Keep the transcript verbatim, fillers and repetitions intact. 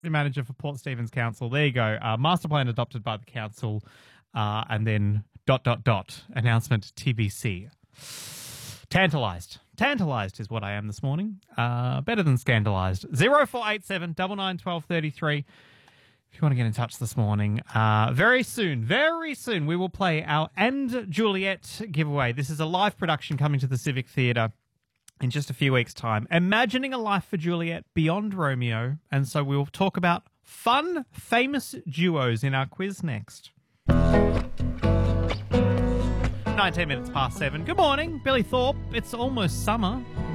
manager for Port Stephens Council. There you go. Uh, master plan adopted by the council, uh, and then dot, dot, dot, announcement T B C. Tantalised. Tantalised is what I am this morning. Uh, better than scandalised. zero four eight seven nine nine one two three three. If you want to get in touch this morning, uh, very soon, very soon, we will play our And Juliet giveaway. This is a live production coming to the Civic Theatre in just a few weeks' time. Imagining a life for Juliet beyond Romeo. And so we'll talk about fun, famous duos in our quiz next. nineteen minutes past seven. Good morning, Billy Thorpe. It's almost summer.